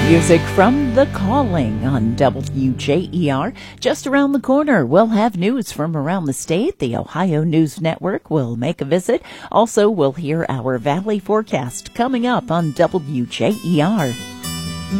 Music from The Calling on WJER. Just around the corner, we'll have news from around the state. The Ohio News Network will make a visit. Also, we'll hear our Valley forecast coming up on WJER.